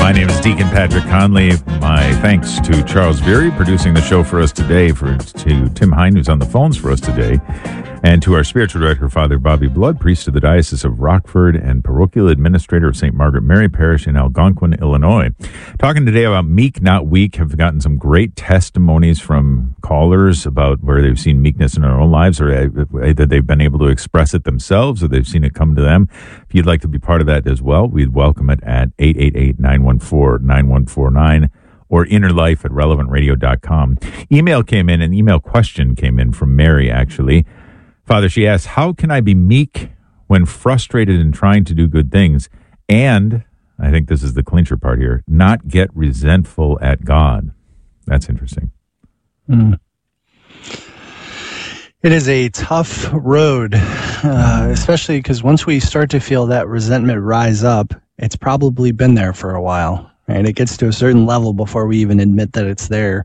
My name is Deacon Patrick Conley. My thanks to Charles Beery producing the show for us today, to Tim Hine, who's on the phones for us today, and to our spiritual director, Father Bobby Blood, priest of the Diocese of Rockford and parochial administrator of St. Margaret Mary Parish in Algonquin, Illinois. Talking today about meek, not weak. Have gotten some great testimonies from callers about where they've seen meekness in their own lives, or either they've been able to express it themselves or they've seen it come to them. If you'd like to be part of that as well, we'd welcome it at 888-914-9149 or innerlife@relevantradio.com. An email question came in from Mary, actually. Father, she asks, how can I be meek when frustrated in trying to do good things? And, I think this is the clincher part here, not get resentful at God. That's interesting. It is a tough road, especially because once we start to feel that resentment rise up, it's probably been there for a while, right? It gets to a certain level before we even admit that it's there.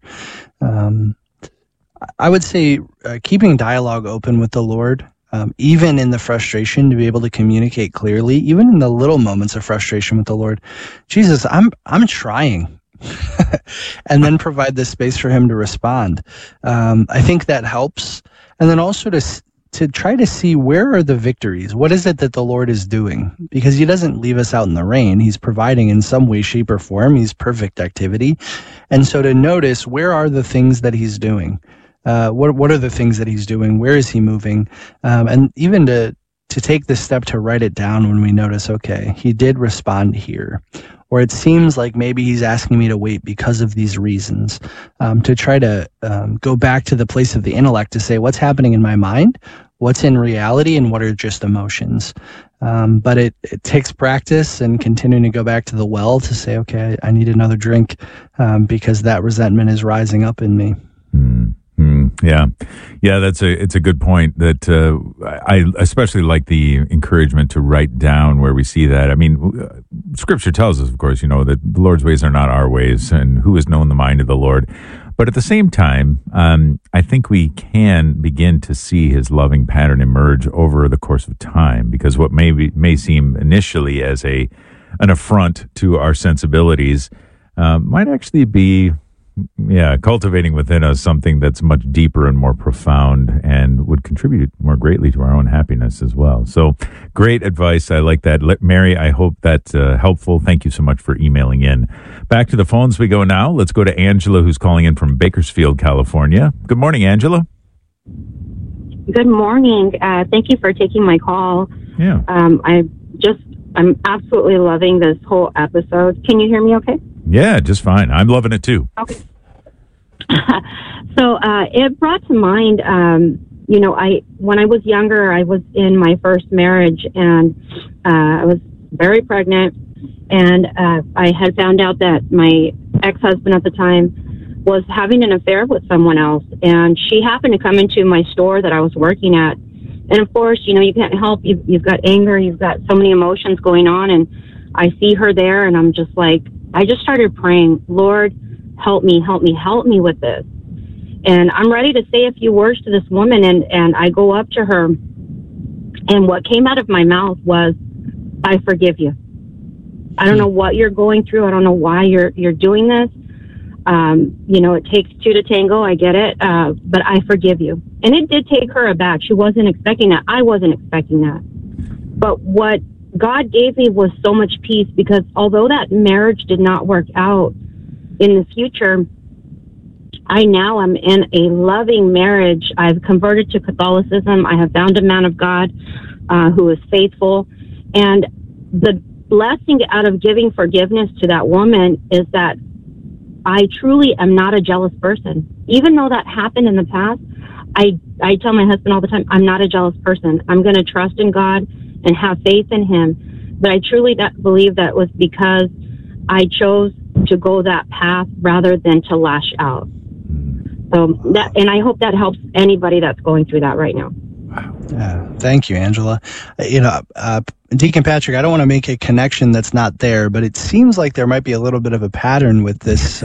I would say keeping dialogue open with the Lord, even in the frustration, to be able to communicate clearly, even in the little moments of frustration with the Lord. Jesus, I'm trying. And then provide the space for him to respond. I think that helps. And then also to try to see, where are the victories? What is it that the Lord is doing? Because he doesn't leave us out in the rain. He's providing in some way, shape, or form. He's perfect activity. And so to notice, where are the things that he's doing? What are the things that he's doing? Where is he moving? And even to take the step to write it down when we notice, okay, he did respond here. Or it seems like maybe he's asking me to wait because of these reasons, to try to go back to the place of the intellect to say, what's happening in my mind, what's in reality, and what are just emotions. But it takes practice and continuing to go back to the well to say, okay, I need another drink because that resentment is rising up in me. Yeah, it's a good point. That I especially like the encouragement to write down where we see that. I mean, Scripture tells us, of course, that the Lord's ways are not our ways, and who has known the mind of the Lord. But at the same time, I think we can begin to see his loving pattern emerge over the course of time, because what may seem initially as an affront to our sensibilities might actually be cultivating within us something that's much deeper and more profound and would contribute more greatly to our own happiness as well. So great advice. I like that. Mary, I hope that's helpful. Thank you so much for emailing in. Back to the phones we go now. Let's go to Angela, who's calling in from Bakersfield, California. Good morning, Angela. Good morning. Thank you for taking my call. Yeah. I'm absolutely loving this whole episode. Can you hear me okay? Yeah, just fine. I'm loving it too. Okay. So it brought to mind, when I was younger, I was in my first marriage, and I was very pregnant, and I had found out that my ex-husband at the time was having an affair with someone else, and she happened to come into my store that I was working at. And of course, you can't help. You've got anger, you've got so many emotions going on, and I see her there, and I'm just like, I just started praying, Lord, help me with this. And I'm ready to say a few words to this woman, and I go up to her, and what came out of my mouth was, I forgive you. I don't know what you're going through. I don't know why you're doing this. It takes two to tango. I get it. But I forgive you. And it did take her aback. She wasn't expecting that. I wasn't expecting that. But what God gave me was so much peace, because although that marriage did not work out in the future, I now am in a loving marriage. I've converted to Catholicism. I have found a man of God who is faithful. And the blessing out of giving forgiveness to that woman is that I truly am not a jealous person. Even though that happened in the past, I tell my husband all the time, I'm not a jealous person. I'm going to trust in God and have faith in him. But I truly believe that was because I chose to go that path rather than to lash out. So and I hope that helps anybody that's going through that right now. Yeah, thank you, Angela. Deacon Patrick, I don't want to make a connection that's not there, but it seems like there might be a little bit of a pattern with this